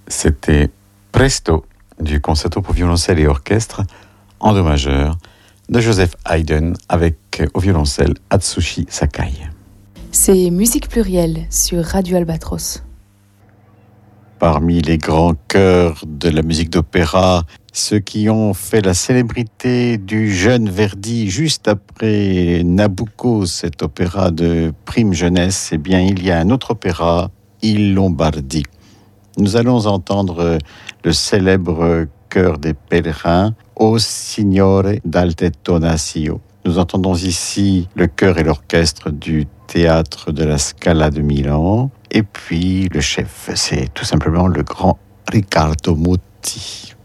C'était Presto du concerto pour violoncelle et orchestre en do majeur de Joseph Haydn avec au violoncelle Atsushi Sakai. C'est Musique Plurielle sur Radio Albatros. Parmi les grands chœurs de la musique d'opéra, ceux qui ont fait la célébrité du jeune Verdi juste après Nabucco, cet opéra de prime jeunesse, eh bien il y a un autre opéra, Il Lombardi. Nous allons entendre le célèbre chœur des pèlerins, O Signore d'Altettonaccio. Nous entendons ici le chœur et l'orchestre du théâtre de la Scala de Milan. Et puis le chef, c'est tout simplement le grand Riccardo Muti.